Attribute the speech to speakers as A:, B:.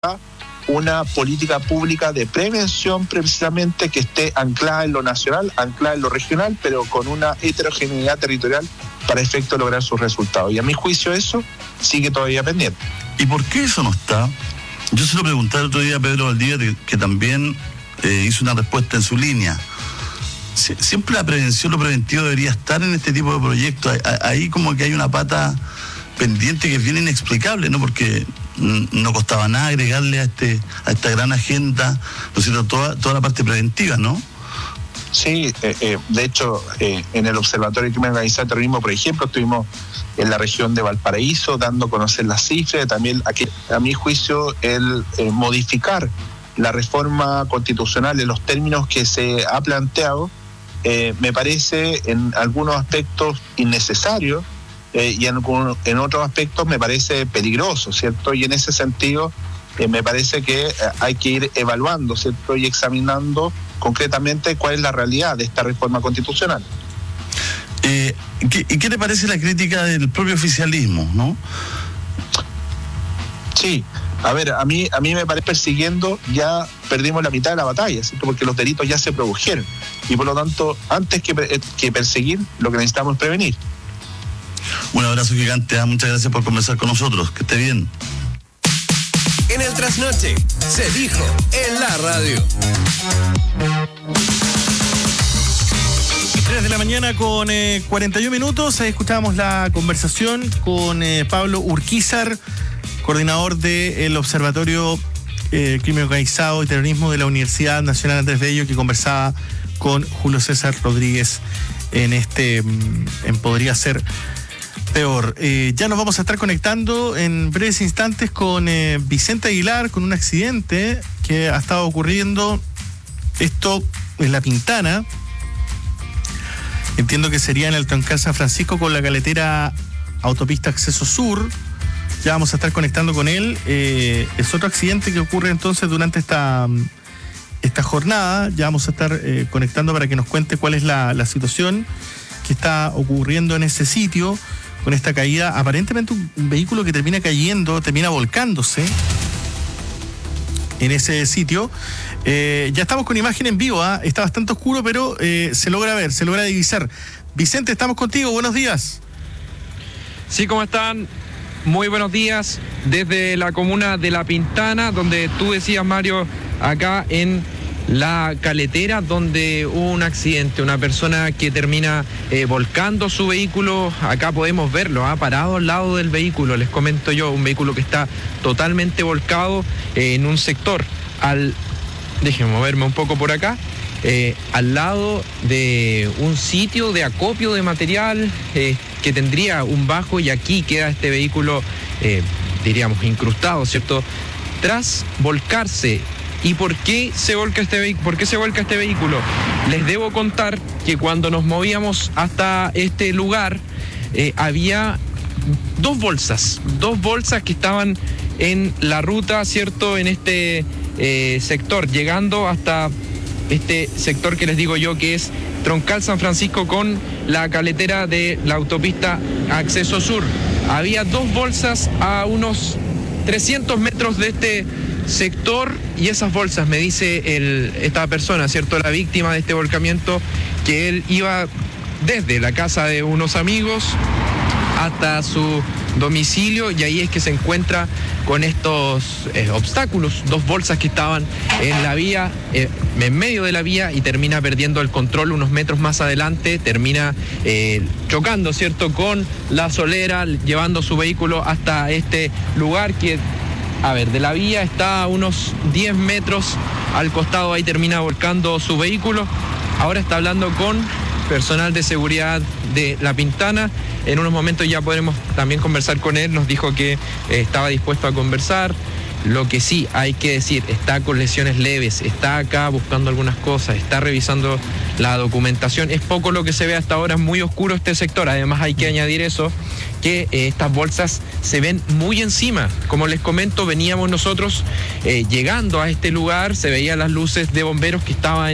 A: una política pública de prevención precisamente que esté anclada en lo nacional, anclada en lo regional, pero con una heterogeneidad territorial para efecto de lograr sus resultados. Y a mi juicio eso sigue todavía pendiente.
B: ¿Y por qué eso no está? Yo se lo pregunté el otro día a Pedro Valdivia, que también hizo una respuesta en su línea. Siempre la prevención, lo preventivo debería estar en este tipo de proyectos. Ahí como que hay una pata pendiente que es bien inexplicable, ¿no? Porque no costaba nada agregarle a esta gran agenda, ¿no es cierto?, toda la parte preventiva, ¿no?
A: Sí, de hecho, en el Observatorio de Crimen Organizado y Terrorismo, por ejemplo, estuvimos en la región de Valparaíso dando a conocer las cifras, también aquí, a mi juicio, el modificar la reforma constitucional en los términos que se ha planteado, me parece en algunos aspectos innecesario, y en otros aspectos me parece peligroso, ¿cierto? Y en ese sentido me parece que hay que ir evaluando, ¿cierto? Y examinando concretamente cuál es la realidad de esta reforma constitucional.
B: ¿Qué te parece la crítica del propio oficialismo, no?
A: Sí, a ver, a mí me parece persiguiendo ya perdimos la mitad de la batalla, ¿cierto? Porque los delitos ya se produjeron y por lo tanto antes que perseguir lo que necesitamos es prevenir.
B: Un abrazo gigante, muchas gracias por conversar con nosotros, que esté bien.
C: En el Trasnoche se dijo en la radio.
D: 3 de la mañana con 41 minutos. Ahí escuchábamos la conversación con Pablo Urquizar, coordinador del Observatorio Crimen Organizado y Terrorismo de la Universidad Nacional Andrés Bello, que conversaba con Julio César Rodríguez en Podría Ser Peor. Ya nos vamos a estar conectando en breves instantes con Vicente Aguilar, con un accidente que ha estado ocurriendo. Esto en La Pintana. Entiendo que sería en el Troncal San Francisco con la caletera Autopista Acceso Sur. Ya vamos a estar conectando con él. Es otro accidente que ocurre entonces durante esta jornada. Ya vamos a estar conectando para que nos cuente cuál es la situación que está ocurriendo en ese sitio con esta caída. Aparentemente un vehículo que termina volcándose en ese sitio. Ya estamos con imagen en vivo, está bastante oscuro, pero se logra ver, se logra divisar. Vicente, estamos contigo, buenos días.
E: Sí, ¿cómo están? Muy buenos días desde la comuna de La Pintana, donde tú decías, Mario, acá en la caletera, donde hubo un accidente, una persona que termina volcando su vehículo. Acá podemos verlo, parado al lado del vehículo, les comento yo, un vehículo que está totalmente volcado en un sector, déjenme moverme un poco por acá, al lado de un sitio de acopio de material que tendría un bajo, y aquí queda este vehículo, diríamos, incrustado, ¿cierto? Tras volcarse. ¿Y por qué se vuelca este vehículo? Les debo contar que cuando nos movíamos hasta este lugar, había dos bolsas que estaban en la ruta, ¿cierto? En este sector, llegando hasta este sector que les digo yo, que es Troncal San Francisco con la caletera de la autopista Acceso Sur. Había dos bolsas a unos 300 metros de este sector, y esas bolsas, me dice esta persona, ¿cierto?, la víctima de este volcamiento, que él iba desde la casa de unos amigos hasta su domicilio, y ahí es que se encuentra con estos obstáculos, dos bolsas que estaban en la vía, en medio de la vía, y termina perdiendo el control unos metros más adelante, termina chocando, ¿cierto?, con la solera, llevando su vehículo hasta este lugar que, de la vía está a unos 10 metros al costado. Ahí termina volcando su vehículo. Ahora está hablando con personal de seguridad de La Pintana. En unos momentos ya podremos también conversar con él. Nos dijo que estaba dispuesto a conversar. Lo que sí hay que decir, está con lesiones leves, está acá buscando algunas cosas, está revisando la documentación. Es poco lo que se ve hasta ahora, es muy oscuro este sector. Además hay que añadir eso, que estas bolsas se ven muy encima. Como les comento, veníamos nosotros llegando a este lugar, se veían las luces de bomberos que estaban